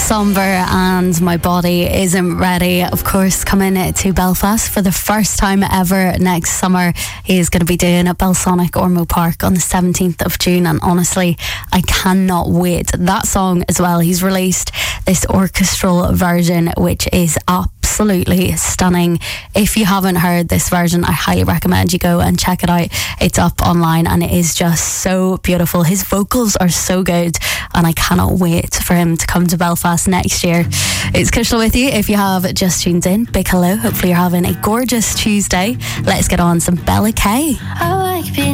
Somber and My Body Isn't Ready. Of course, coming to Belfast for the first time ever next summer. He is going to be doing a Belsonic Ormeau Park on the 17th of June, and honestly, I cannot wait. That song as well, he's released this orchestral version which is absolutely stunning. If you haven't heard this version, I highly recommend you go and check it out. It's up online and it is just so beautiful. His vocals are so good and I cannot wait for him to come to Belfast next year. It's Kushla with you. If you have just tuned in, big hello. Hopefully you're having a gorgeous Tuesday. Let's get on some Bella K.